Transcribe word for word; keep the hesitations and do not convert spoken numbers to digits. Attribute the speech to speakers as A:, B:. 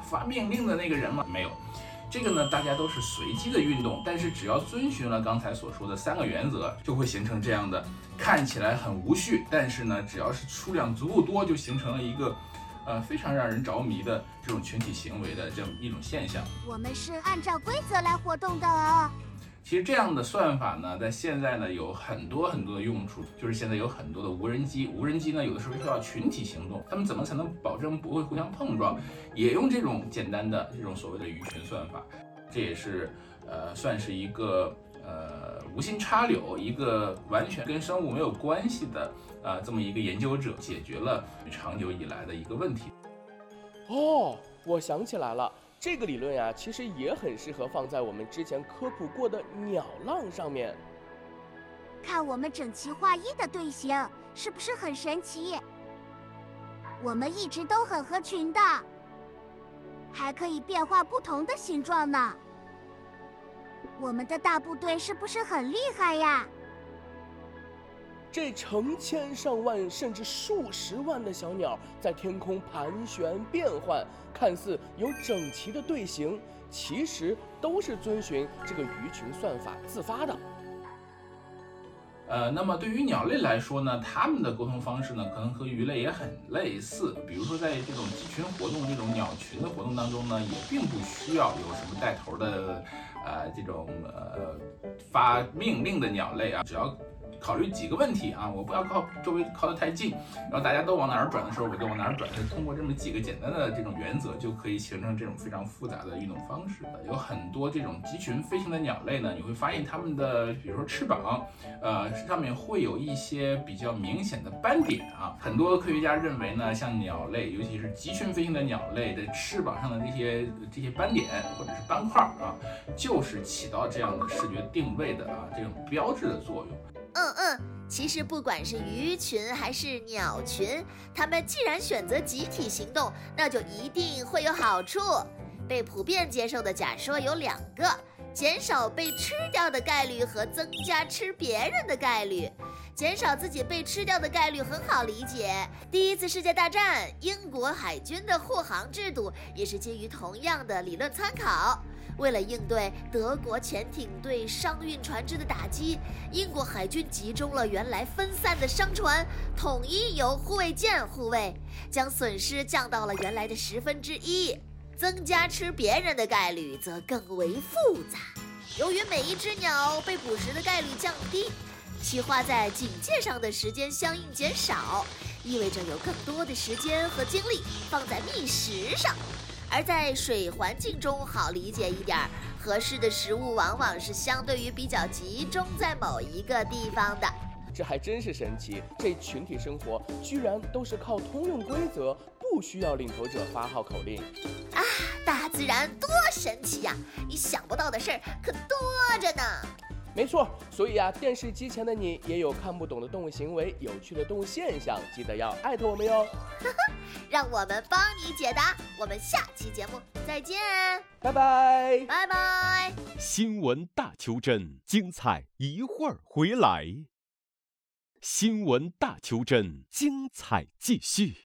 A: 发命令的那个人吗？没有。这个呢，大家都是随机的运动，但是只要遵循了刚才所说的三个原则，就会形成这样的看起来很无序，但是呢，只要是数量足够多，就形成了一个呃非常让人着迷的这种群体行为的这么一种现象。
B: 我们是按照规则来活动的啊。
A: 其实这样的算法呢，在现在呢有很多很多的用处，就是现在有很多的无人机，无人机呢有的时候需要群体行动，他们怎么才能保证不会互相碰撞？也用这种简单的这种所谓的鱼群算法，这也是呃算是一个呃无心插柳，一个完全跟生物没有关系的呃这么一个研究者解决了长久以来的一个问题。
C: 哦，我想起来了。这个理论呀、啊，其实也很适合放在我们之前科普过的鸟浪上面。
B: 看我们整齐划一的队形，是不是很神奇？我们一直都很合群的，还可以变化不同的形状呢。我们的大部队是不是很厉害呀？
C: 这成千上万甚至数十万的小鸟在天空盘旋变换，看似有整齐的队形，其实都是遵循这个鱼群算法自发的。
A: 呃，那么对于鸟类来说呢，它们的沟通方式呢，可能和鱼类也很类似。比如说，在这种集群活动、这种鸟群的活动当中呢，也并不需要有什么带头的，呃，这种呃发命令的鸟类啊，只要考虑几个问题啊，我不要靠周围靠得太近，然后大家都往哪儿转的时候，我就往哪儿转。通过这么几个简单的这种原则，就可以形成这种非常复杂的运动方式。有很多这种集群飞行的鸟类呢，你会发现它们的，比如说翅膀，呃，上面会有一些比较明显的斑点啊。很多科学家认为呢，像鸟类，尤其是集群飞行的鸟类的翅膀上的这些这些斑点或者是斑块啊，就是起到这样的视觉定位的啊这种标志的作用。
D: 嗯嗯，其实不管是鱼群还是鸟群，它们既然选择集体行动，那就一定会有好处。被普遍接受的假说有两个：减少被吃掉的概率和增加吃别人的概率。减少自己被吃掉的概率很好理解，第一次世界大战，英国海军的护航制度也是基于同样的理论参考。为了应对德国潜艇对商运船只的打击，英国海军集中了原来分散的商船，统一由护卫舰护卫，将损失降到了原来的十分之一。增加吃别人的概率则更为复杂。由于每一只鸟被捕食的概率降低，其花在警戒上的时间相应减少，意味着有更多的时间和精力放在觅食上。而在水环境中好理解一点，合适的食物往往是相对于比较集中在某一个地方的。
C: 这还真是神奇，这群体生活居然都是靠通用规则，不需要领头者发号口令
D: 啊！大自然多神奇呀、啊！你想不到的事儿可多着呢。
C: 没错，所以啊，电视机前的你也有看不懂的动物行为、有趣的动物现象，记得要艾特我们哟。
D: 让我们帮你解答。我们下期节目再见，
C: 拜拜，
D: 拜拜。
E: 新闻大求真，精彩一会儿回来。新闻大求真，精彩继续。